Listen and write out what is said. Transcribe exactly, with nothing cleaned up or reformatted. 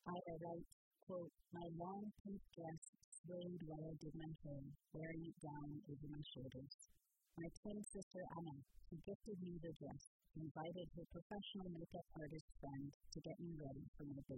Ida writes, quote, "My long pink dress swayed while I did my hair, wearing it down over my shoulders. My twin sister Anna, who gifted me the dress, invited her professional makeup artist friend to get me ready for my big